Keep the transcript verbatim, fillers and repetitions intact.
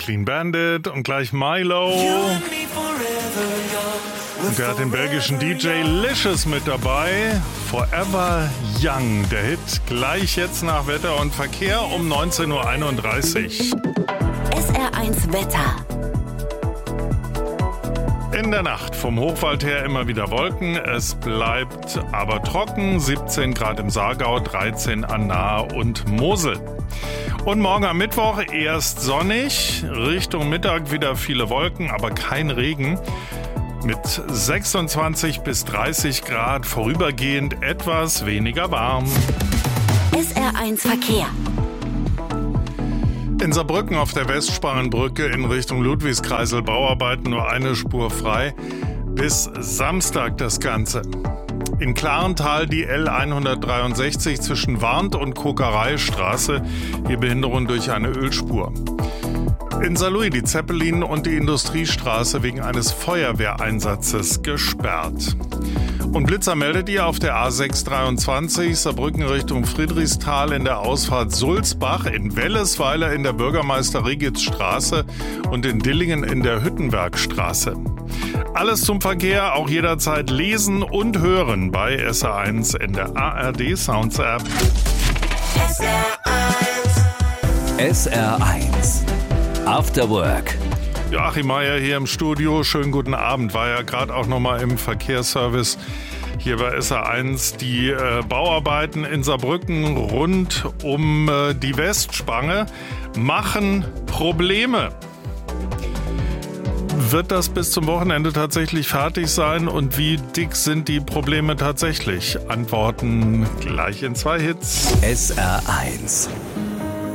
Clean Bandit und gleich Milo. Und der hat den belgischen D J Licious mit dabei. Forever Young, der Hit gleich jetzt nach Wetter und Verkehr um neunzehn Uhr einunddreißig. S R eins Wetter. In der Nacht vom Hochwald her immer wieder Wolken. Es bleibt aber trocken. siebzehn Grad im Saargau, dreizehn an Nahe und Mosel. Und morgen am Mittwoch erst sonnig. Richtung Mittag wieder viele Wolken, aber kein Regen. Mit sechsundzwanzig bis dreißig Grad, vorübergehend etwas weniger warm. S R eins Verkehr. In Saarbrücken auf der Westspangenbrücke in Richtung Ludwigskreisel Bauarbeiten nur eine Spur frei. Bis Samstag das Ganze. In Klarental die L hundertdreiundsechzig zwischen Warnt und Kokereistraße. Hier Behinderung durch eine Ölspur. In Saarlouis die Zeppelin und die Industriestraße wegen eines Feuerwehreinsatzes gesperrt. Und Blitzer meldet ihr auf der A sechshundertdreiundzwanzig Saarbrücken Richtung Friedrichsthal in der Ausfahrt Sulzbach, in Wellesweiler in der Bürgermeister-Regitz-Straße und in Dillingen in der Hüttenbergstraße. Alles zum Verkehr, auch jederzeit lesen und hören bei S R eins in der A R D Sounds App. S R eins. S R eins. After Work. Joachim Meier hier im Studio. Schönen guten Abend. War ja gerade auch nochmal im Verkehrsservice hier bei S R eins. Die äh, Bauarbeiten in Saarbrücken rund um äh, die Westspange machen Probleme. Wird das bis zum Wochenende tatsächlich fertig sein und wie dick sind die Probleme tatsächlich? Antworten gleich in zwei Hits. S R eins.